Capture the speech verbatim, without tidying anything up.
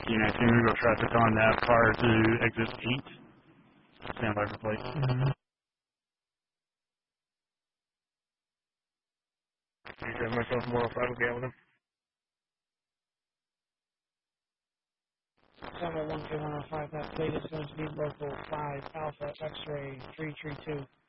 you know, can move up traffic on that prior to exit eight. Stand by for plate. Mm-hmm. You said myself one oh five will be out with him. seven one two one oh five, that plate is going to be local five Alpha X-ray three three two.